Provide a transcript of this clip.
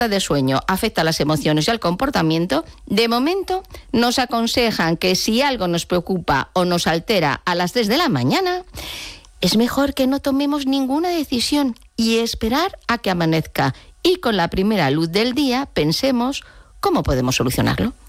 de sueño afecta a las emociones y al comportamiento, de momento nos aconsejan que si algo nos preocupa o nos altera a las 3 de la mañana, es mejor que no tomemos ninguna decisión y esperar a que amanezca y con la primera luz del día pensemos cómo podemos solucionarlo.